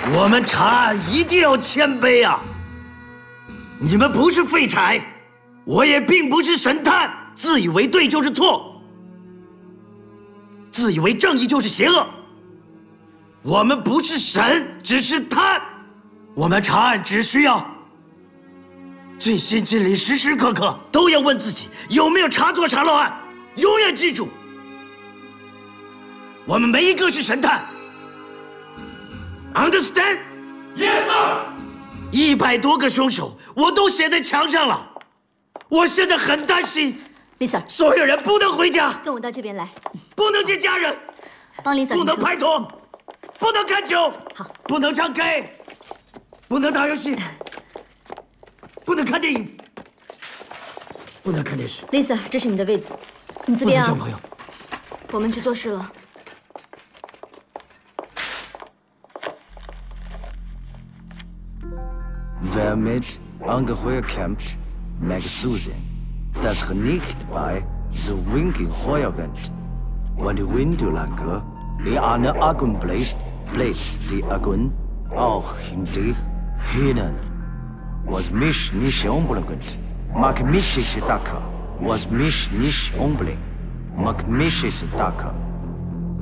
我们查案一定要谦卑啊！你们不是废柴，我也并不是神探，自以为对就是错，自以为正义就是邪恶。我们不是神，只是探。我们查案只需要尽心尽力，时时刻刻都要问自己有没有查错查漏案。永远记住，我们没一个是神探。Understand? Yes, sir. 100多个凶手，我都写在墙上了。我现在很担心。 Lisa， 所有人不能回家， 跟我到这边来， 不能见家人， 帮 Lisa 不能拍拖，不能看球， 好， 不能唱 K， 不能打游戏，不能看电影，不能看电视。 Lisa， 这是你的位子，你自不便啊。 能交朋友。 我们去做事了。 Wer mit Angeheuer kämpft, mag zusehen, dass er nicht bei so winkigen Feuerwind, wenn die Windlange in eine Agun bläst, bläst die Agun auch in dich hinein. Was mich nicht umbringt, mag mich ist Daka. Was mich nicht umbringt, mag mich ist Daka.